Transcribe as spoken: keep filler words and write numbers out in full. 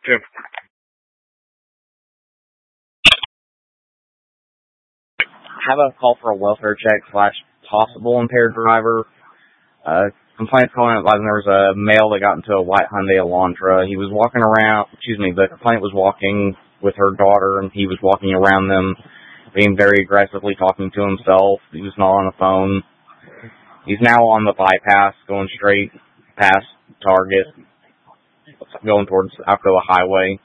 Jim. Have a call for a welfare check slash possible impaired driver. Uh, complaint's calling it like there was a male that got into a white Hyundai Elantra. He was walking around, excuse me, the complaint was walking with her daughter, and he was walking around them, being very aggressively talking to himself. He was not on the phone. He's now on the bypass, going straight past Target, going towards Alcoa Highway.